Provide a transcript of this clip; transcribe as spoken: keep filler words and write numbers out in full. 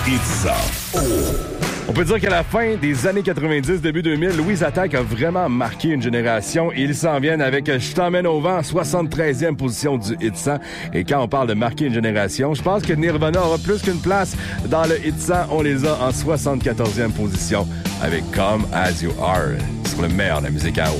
Pizza. Oh. On peut dire qu'à la fin des années quatre-vingt-dix, début deux mille, Louise Attaque a vraiment marqué une génération. Ils s'en viennent avec Je t'emmène au vent, soixante-treizième position du Hit cent. Et quand on parle de marquer une génération, je pense que Nirvana aura plus qu'une place dans le Hit cent. On les a en soixante-quatorzième position avec Come As You Are sur le meilleur de la musique house.